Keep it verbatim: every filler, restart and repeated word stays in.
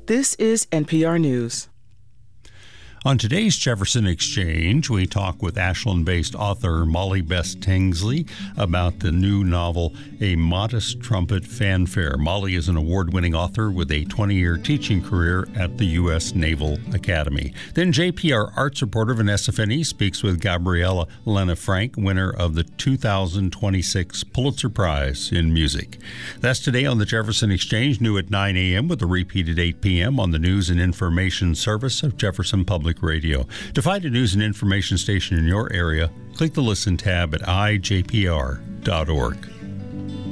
This is N P R News. On today's Jefferson Exchange, we talk with Ashland-based author Molly Best Tangsley about the new novel, A Modest Trumpet Fanfare. Molly is an award-winning author with a twenty-year teaching career at the U S Naval Academy. Then J P R arts reporter Vanessa Finney speaks with Gabriella Lena Frank, winner of the two thousand twenty-six Pulitzer Prize in Music. That's today on the Jefferson Exchange, new at nine a.m. with a repeat at eight p.m. on the News and Information Service of Jefferson Public Radio. To find a news and information station in your area, click the Listen tab at i j p r dot org.